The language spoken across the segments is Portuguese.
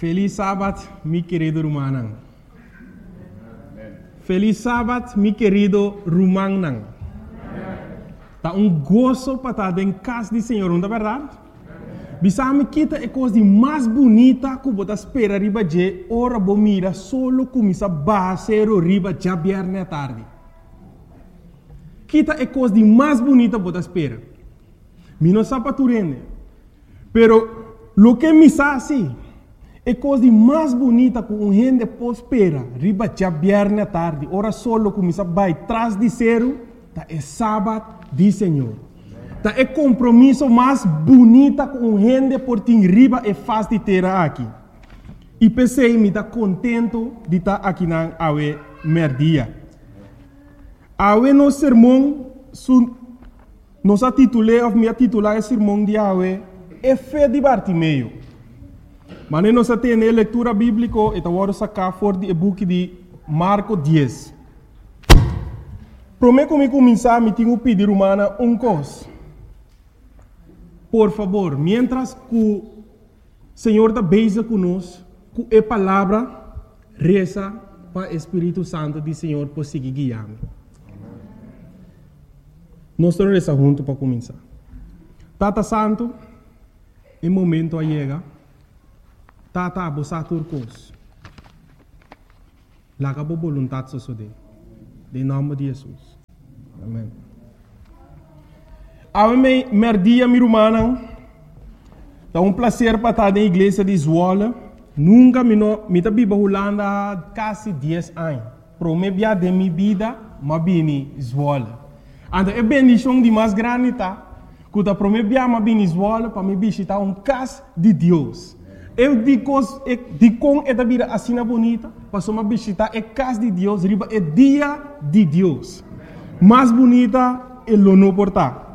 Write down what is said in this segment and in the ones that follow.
Feliz sábado, mi querido Rumanang. Feliz sábado, mi querido Rumanang. Tá gozo para estar em casa do Senhor, não é verdade? Bisame kita é coisa mais bonita que você espera riba de hora bomira solo começa basero riba já viernes à tarde. Kita é coisa mais bonita que você espera. Mi não sabe tu rende. Pero lo que me sabe é coisa mais bonita que gente pode esperar riba já viernes à tarde. Hora solo começa vai trás de zero, tá é sábado do Senhor. Tá é compromisso mais bonita com gente por ter riba é fácil de ter aqui. E pensei me tá contento de estar aqui na awe merdia. Awe no sermão nossa titulei of minha titular sermão de awe é fé de Bartimeu. Mas nós tem a leitura bíblica e tá vou sacar fora do book de Marcos 10. Prometo me começar me tenho pedir humana coisa. Por favor, mientras que o Senhor está beija conosco, com a palavra, reza para o Espírito Santo do Senhor por seguir guiando. Nós estamos rezando juntos para começar. Tata Santo, em momento a chega, Tata abusar turcos. Laga por vontade sosode. Em nome de Jesus. Amém. Ave merdia mi rumana, é prazer para estar na igreja de Zwolle. Nunca me tá biba Holanda quase 10 anos. Promebia de minha vida, mas bem Zwolle. Então é bendição de mais grande tá. Quando promebia mas bem Zwolle para me visitar casa de Deus. Eu digo com esta vida assim bonita, para me visitar a casa de Deus, riba é dia de Deus. Mais bonita é o não portar.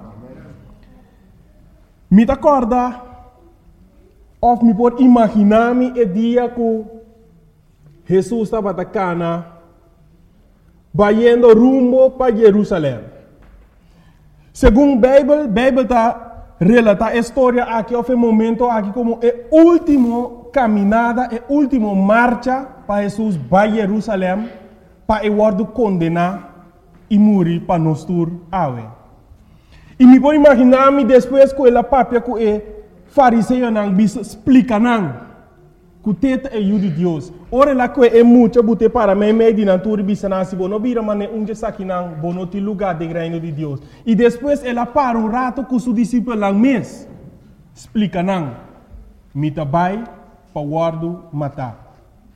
Me acorda, ou me pode imaginar-me o dia que Jesus estava na cana, indo rumo para Jerusalém. Segundo a Bíblia está relata a história aqui, houve um momento aqui como a última caminhada, a última marcha para Jesus para Jerusalém, para o wordo condenar e morrer para nós tur awe. E me pode imaginar-me depois que ela papia que o fariseu não explica não que o teto é o de Deus. Ora lá que é muito bote para mim meio de natura bisana se não vira mas onde está aqui não bono te lugar de reino de Deus. E depois ela para rato com seu discípulo lá mês explica não me tabai para guardo matar.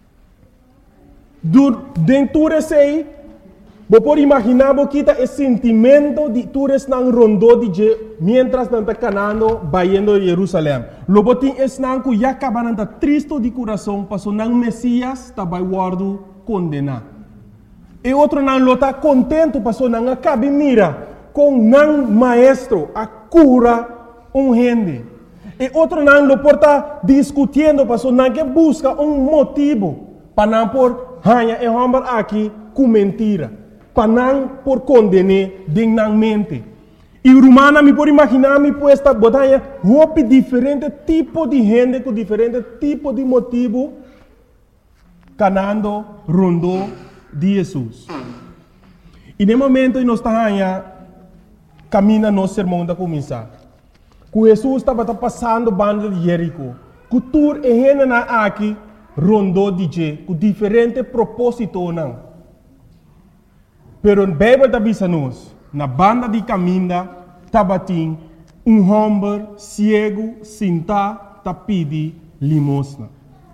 Dentro desse você pode imaginar que o sentimento de todos não rondou de mientras não está canando indo a Jerusalém. Logo tem esse não que já acaba de triste de coração, passou não Messias está vai guardo condenar. E outro não está contente, passou não acaba mira com não maestro a cura gente. E outro não lo porta discutindo, passou não que busca motivo para não por hanha e hambar aqui com mentira. Para não por condenar dignamente. E Romana me pode imaginar me puesta botanha roupa diferente tipo de gente com diferente tipo de motivo canando rondou de Jesus. E no momento nós estamos caminha nosso sermão da começar. Que Jesus estava passando banda de Jerico. Que tur e gente na aqui rondou de je com diferente propósito não. Pero a Bíblia está dizendo na banda de caminho, tabatim, homem cego, sentado, pedi limosna.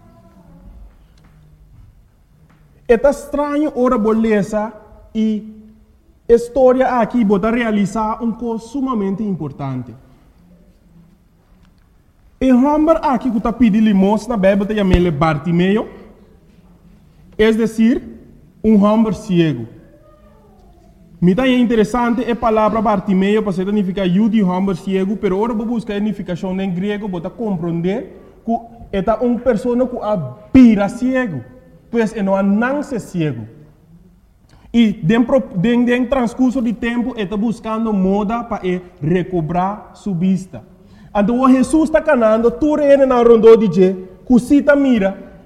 É estranho ora beleza e a história aqui pode realizar coisa sumamente importante. O homem aqui que está pedindo limosna, a Bíblia está chamando Bartimeu, é decir, homem cego. Me é interessante a palavra Bartimeu para significar de homem cego, pero agora vou buscar a significação em grego para compreender que é uma pessoa que apira cego, pois não nasce cego. E dentro transcurso de tempo está buscando moda para recobrar sua vista. Então Jesus está canando, tu reina na rondô de je, cusita mira,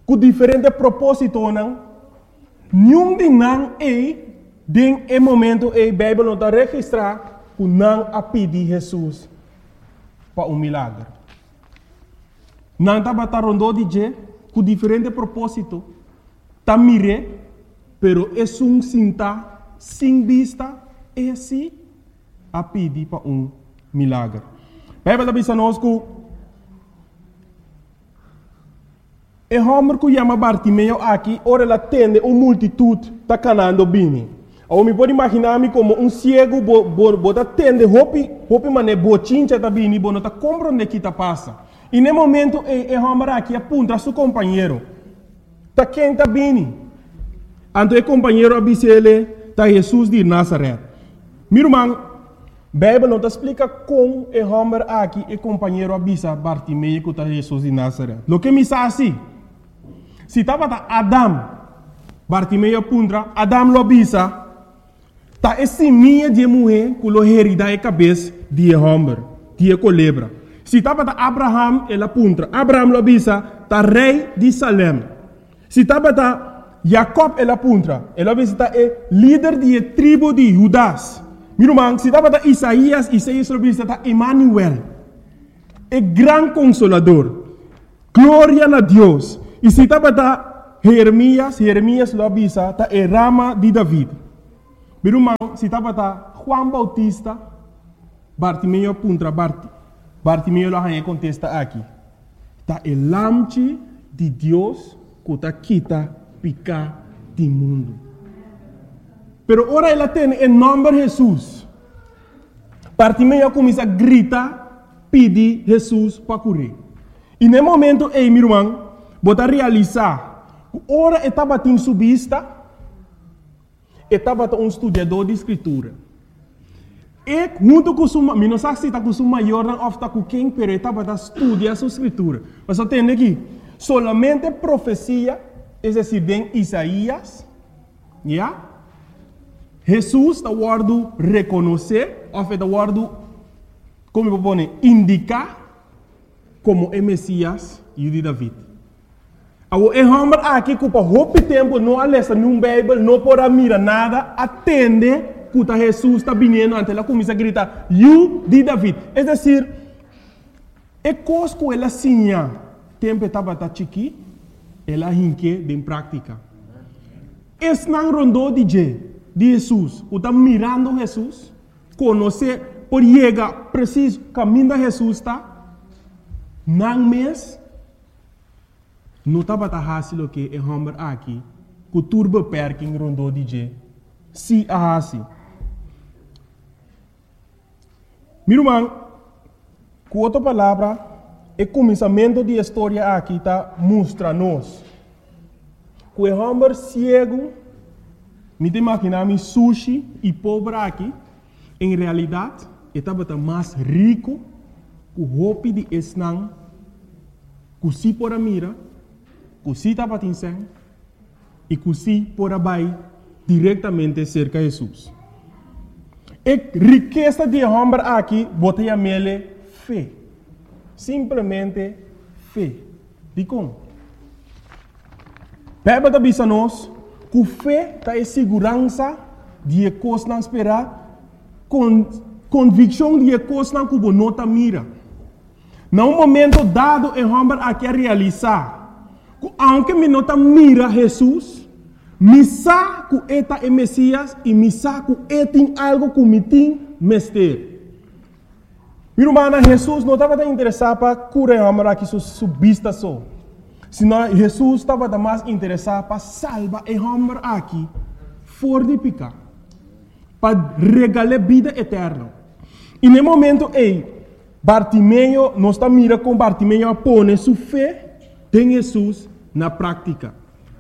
com diferente propósito, não? Nenhum de não den momento a Bíblia não está registrar que não a pedir Jesus para milagre. Não está batendo de je com diferente propósito. Está mire, pero é sinta, sem vista, é assim a pedir para milagre. A Bíblia diz a nós que o homem que chama Bartimeu aqui, ora ela tende uma multitude está canando bem. Eu me pode imaginar-me como cego, bota tende, hopi mané, bochincha tá bem, não está compreendendo o que está passa. E no momento, o homem aqui aponta a seu companheiro. Está quem está bem. Então o companheiro avisa ele, está Jesus de Nazaré. Meu irmão, a Bíblia não te explica como o homem aqui, o companheiro avisa Bartimeu que está Jesus de Nazaré. O que me diz assim? Se estava Adam, Bartimeu apunta, Adam lo avisa, está esse minha de mulher que lo herida a cabeça de homem, de culebra. Se estava Abraham, ele apunta, Abraham lo avisa, está rei de Salem. Se estava Jacob, ele apunta, ele avisa, está líder da tribo de Judas. Meu irmão, se estava Isaías lo avisa, está Emmanuel, o grande consolador. Glória a Deus. E se estava Jeremias lo avisa, está a rama de David. Meu irmão, se estava Juan Bautista, Bartimeu apunta, Bartimeu lo contesta aqui. Está o lamche de Deus que está quita picar do mundo. Pero ora ela tem o nome de Jesus. Bartimeu começa a gritar, pedir Jesus para curar. E no momento, meu irmão, bota realizar, ora estava em sua vista, estava estudador de escritura. E junto com sua, não sei se está com sua maior ou está com quem, mas estava estudando sua escritura. Mas eu tenho aqui, solamente profecia, é decir, em Isaías, Jesus está guardando reconhecer, ou está guardando, como eu vou indicar, como é Messias e de David. O homem aqui que por muito tempo não alessa num Bíblia, não pode mirar nada, atende que Jesus está vindo, ante ela começa a gritar, "You de David". É decir, é coisa que ela sinha, tempo estava chiqui, ela hinque em prática. Esse não rondou de Jesus, que está mirando Jesus, conhecer, por chegar preciso, caminho de Jesus está, não mês, não estava fácil o que o homem aqui, que turbo perking rondou de se a assim. Meu irmão, com outra palavra, o começamento da história aqui está mostra-nos que o homem cego, me imaginar sushi e pobre aqui, em realidade, estava mais rico que o roupa de esnang, que se por a mira, que se estava tinseng, e que se por a bai diretamente cerca de Jesus. A riqueza de homem aqui, botei a mele fé. Simplesmente fé. De como? Bíblia está dizendo nós que fé está em segurança de coisas não esperar, convicção de coisas não que não está mira. Num momento dado, o homem aqui a realizar, que aunque me não está mira Jesus, me sabe que está é Messias e me sabe que tem algo que me tem mestre. Meu irmão, Jesus não estava interessado para curar o homem aqui sua vista só. Senão Jesus estava mais interessado para salvar o homem aqui fora de pecar, para regalar vida eterna. E no momento Bartimeu, não está mirando com Bartimeu a pôr sua fé em Jesus na prática.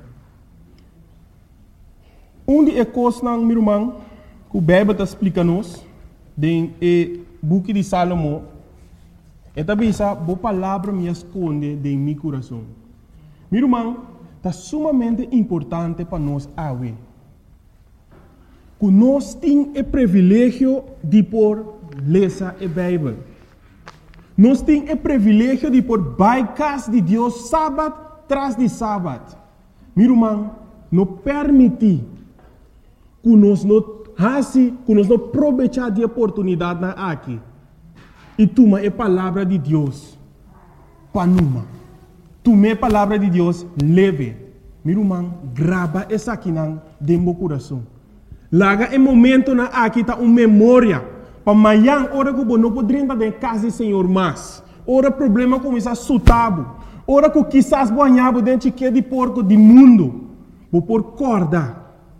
Onde é coisa, meu irmão, que o Bíblia está explicando-nos, no book de Salomão, é também essa boa palavra me esconde em meu coração. Meu irmão, está sumamente importante para nós agora. Que nós temos o privilégio de por ler a Bíblia. Nós temos o privilégio de por baixar de Deus sábado tras de sábado. Meu irmão, não permite que nós não aproveitar de oportunidade aqui. E toma a palavra de Deus para numa. Toma a palavra de Deus leve. Meu irmão, grava essa aqui dentro do coração. Laga em momento na aqui tá uma memória. Para amanhã, hora que não poderia estar em casa do Senhor mais. Ora problema começa a sutabo. Ora que quizás banhava dentro de porco do mundo. Vou por corda.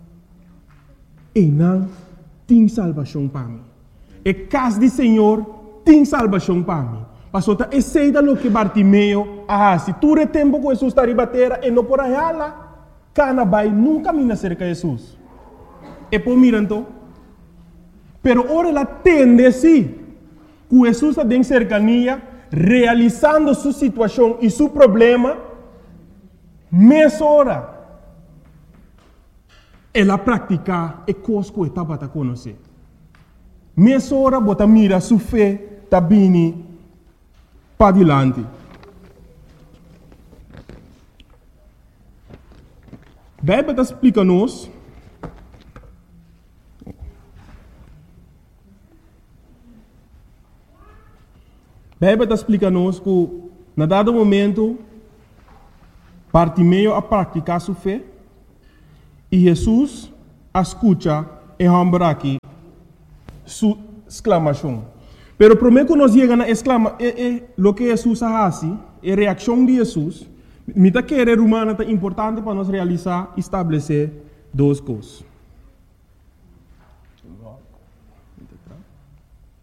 E não tem salvação para mim. E casa do Senhor tem salvação para mim. Pastor, aceita o que Bartimeu se tu é tempo que Jesus está ribatera e não por aí lá, cana vai nunca mina cerca de Jesus. E por mirando, pero ora ela tende sim, que Jesus está em cercania, realizando sua situação e seu problema, mais hora. Ela pratica e coisa que estava a conhecer. Mais hora, bota mira sua fé, está bem para adiante. A Bíblia explica-nos que, na dado momento, Bartimeu a praticar sua fé e Jesus escuta e rambra aqui sua exclamação. Pero primeiro que nós chegamos a exclamar, o que Jesus faz, a reação de Jesus, me está querendo humana é importante para nós realizar e estabelecer duas coisas.